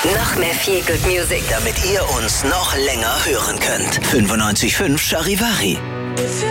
Noch mehr Feel Good Music, damit ihr uns noch länger hören könnt. 95.5 Charivari.